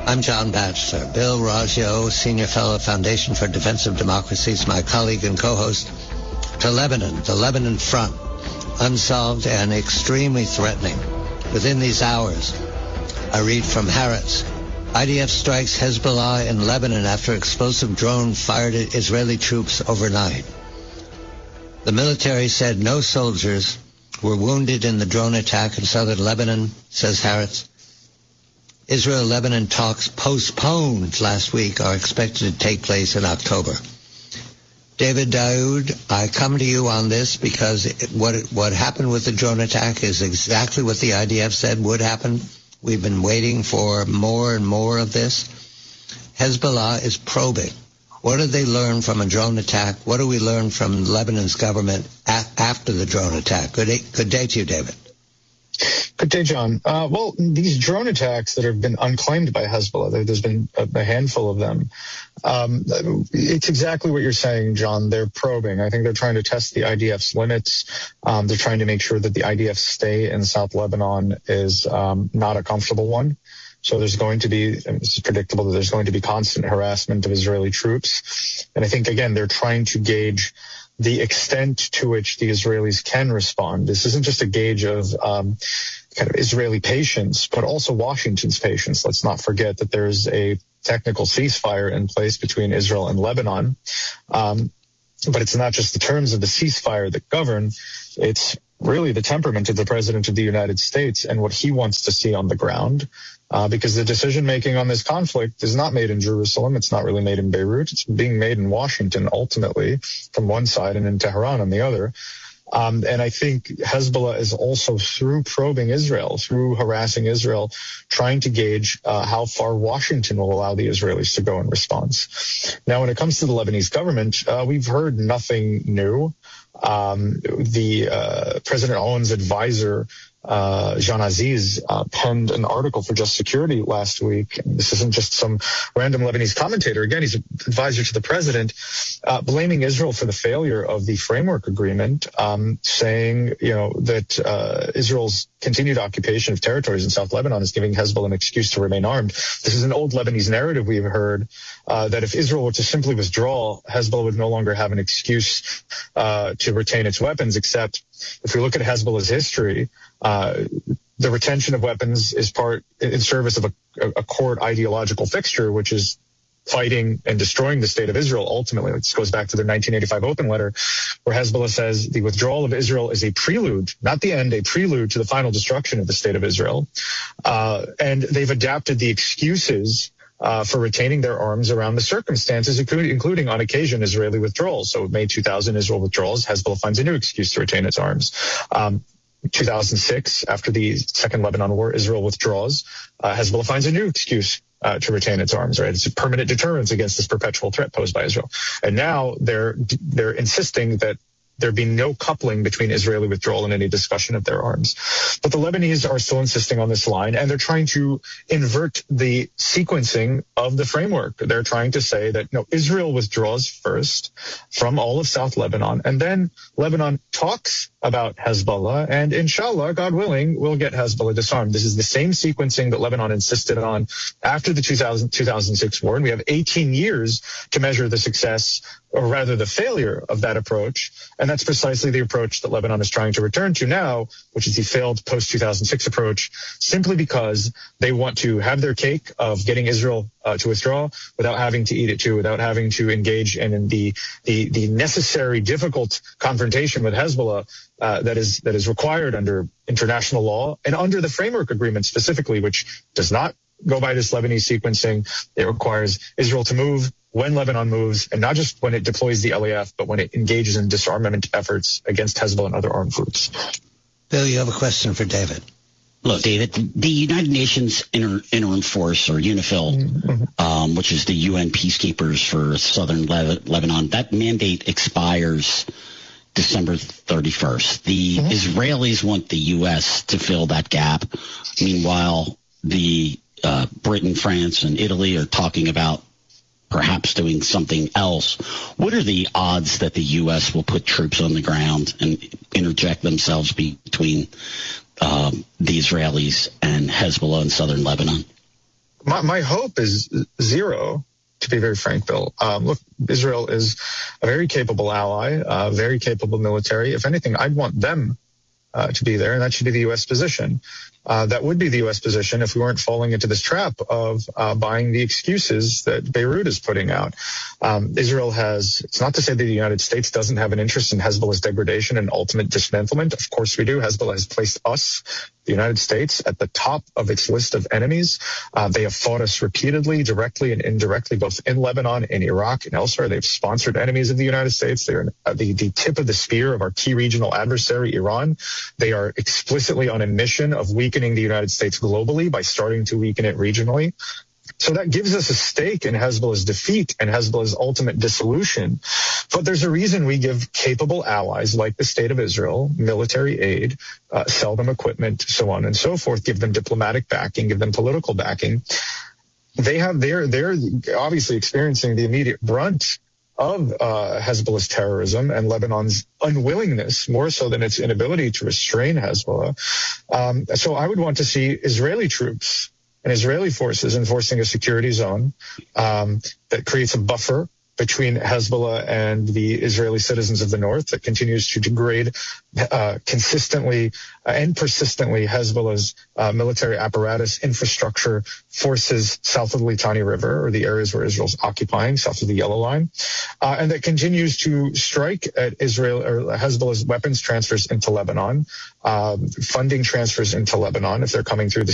I'm John Batchelor. Bill Raggio, Senior Fellow, Foundation for Defense of Democracy, is my colleague and co-host. To Lebanon, the Lebanon front, unsolved and extremely threatening. Within these hours, I read from Haaretz. IDF strikes Hezbollah in Lebanon after explosive drone fired at Israeli troops overnight. The military said no soldiers were wounded in the drone attack in southern Lebanon, says Haaretz. Israel-Lebanon talks postponed last week are expected to take place in October. David Daoud, I come to you on this because what happened with the drone attack is exactly what the IDF said would happen. We've been waiting for more and more of this. Hezbollah is probing. What did they learn from a drone attack? What do we learn from Lebanon's government after the drone attack? Good day to you, David. Good day, John. Well, these drone attacks that have been unclaimed by Hezbollah, there's been a handful of them. It's exactly what you're saying, John. They're probing. I think they're trying to test the IDF's limits. They're trying to make sure that the IDF's stay in South Lebanon is not a comfortable one. So there's going to be, it's predictable that there's going to be constant harassment of Israeli troops. And I think, again, they're trying to gauge the extent to which the Israelis can respond. This isn't just a gauge of kind of Israeli patience, but also Washington's patience. Let's not forget that there's a technical ceasefire in place between Israel and Lebanon. But it's not just the terms of the ceasefire that govern. It's really the temperament of the President of the United States and what he wants to see on the ground. Because the decision-making on this conflict is not made in Jerusalem. It's not really made in Beirut. It's being made in Washington, ultimately, from one side, and in Tehran on the other. And I think Hezbollah is also, through probing Israel, through harassing Israel, trying to gauge how far Washington will allow the Israelis to go in response. Now, when it comes to the Lebanese government, we've heard nothing new. President Owen's advisor, Jean Aziz, penned an article for Just Security last week. And this isn't just some random Lebanese commentator. Again, he's an advisor to the president, blaming Israel for the failure of the framework agreement, saying, that Israel's continued occupation of territories in South Lebanon is giving Hezbollah an excuse to remain armed. This is an old Lebanese narrative we've heard, that if Israel were to simply withdraw, Hezbollah would no longer have an excuse to retain its weapons, except if we look at Hezbollah's history, the retention of weapons is part in service of a core ideological fixture, which is fighting and destroying the state of Israel. Ultimately, this goes back to their 1985 open letter, where Hezbollah says the withdrawal of Israel is a prelude, not the end, a prelude to the final destruction of the state of Israel. And they've adapted the excuses for retaining their arms around the circumstances, including on occasion Israeli withdrawals. So May 2000, Israel withdraws. Hezbollah finds a new excuse to retain its arms. 2006, after the Second Lebanon War, Israel withdraws. Hezbollah finds a new excuse to retain its arms. Right, it's a permanent deterrence against this perpetual threat posed by Israel. And now they're insisting that there be no coupling between Israeli withdrawal and any discussion of their arms. But the Lebanese are still insisting on this line, and they're trying to invert the sequencing of the framework. They're trying to say that, Israel withdraws first from all of South Lebanon, and then Lebanon talks about Hezbollah, and inshallah, God willing, we'll get Hezbollah disarmed. This is the same sequencing that Lebanon insisted on after the 2006 war, and we have 18 years to measure the success, or rather the failure of that approach. And that's precisely the approach that Lebanon is trying to return to now, which is the failed post-2006 approach, simply because they want to have their cake of getting Israel to withdraw without having to eat it too, without having to engage in the necessary, difficult confrontation with Hezbollah that is required under international law and under the framework agreement specifically, which does not go by this Lebanese sequencing. It requires Israel to move when Lebanon moves, and not just when it deploys the LAF, but when it engages in disarmament efforts against Hezbollah and other armed groups. Bill, you have a question for David. Look, David, the United Nations Interim Force, or UNIFIL, which is the UN peacekeepers for southern Lebanon, that mandate expires December 31st. The Israelis want the U.S. to fill that gap. Meanwhile, the Britain, France, and Italy are talking about perhaps doing something else. What are the odds that the U.S. will put troops on the ground and interject themselves between the Israelis and Hezbollah in southern Lebanon? My hope is zero, to be very frank, Bill. Look, Israel is a very capable ally, very capable military. If anything, I'd want them to be there, and that should be the U.S. position. That would be the U.S. position if we weren't falling into this trap of buying the excuses that Beirut is putting out. Israel has, it's not to say that the United States doesn't have an interest in Hezbollah's degradation and ultimate dismantlement. Of course we do. Hezbollah has placed us, the United States, at the top of its list of enemies. They have fought us repeatedly, directly and indirectly, both in Lebanon, in Iraq, and elsewhere. They've sponsored enemies of the United States. They're the tip of the spear of our key regional adversary, Iran. They are explicitly on a mission of weakening the United States globally by starting to weaken it regionally. So that gives us a stake in Hezbollah's defeat and Hezbollah's ultimate dissolution. But there's a reason we give capable allies like the State of Israel military aid, sell them equipment, so on and so forth, give them diplomatic backing, give them political backing. They're obviously experiencing the immediate brunt of Hezbollah's terrorism and Lebanon's unwillingness, more so than its inability to restrain Hezbollah. So I would want to see Israeli troops and Israeli forces enforcing a security zone that creates a buffer between Hezbollah and the Israeli citizens of the north that continues to degrade consistently and persistently Hezbollah's military apparatus, infrastructure, forces south of the Litani River, or the areas where Israel's occupying, south of the Yellow Line, and that continues to strike at Israel or Hezbollah's weapons transfers into Lebanon, funding transfers into Lebanon if they're coming through the